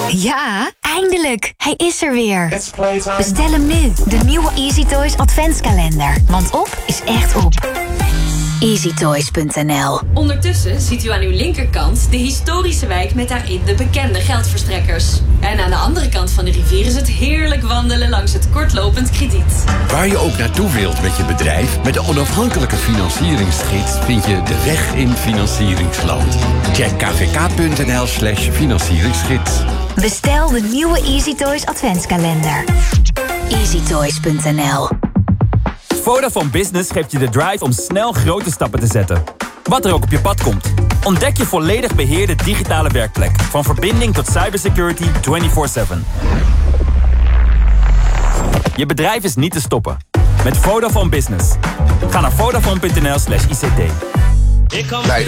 Ja, eindelijk. Hij is er weer. Bestel hem nu. De nieuwe Easy Toys adventskalender. Want op is echt op. EasyToys.nl. Ondertussen ziet u aan uw linkerkant de historische wijk met daarin de bekende geldverstrekkers. En aan de andere kant van de rivier is het heerlijk wandelen langs het kortlopend krediet. Waar je ook naartoe wilt met je bedrijf, met de onafhankelijke financieringsgids vind je de weg in financieringsland. Check kvk.nl/financieringsgids. Bestel de nieuwe Easy Toys adventskalender. EasyToys.nl. Vodafone Business geeft je de drive om snel grote stappen te zetten. Wat er ook op je pad komt. Ontdek je volledig beheerde digitale werkplek. Van verbinding tot cybersecurity 24/7. Je bedrijf is niet te stoppen. Met Vodafone Business. Ga naar Vodafone.nl/ICT.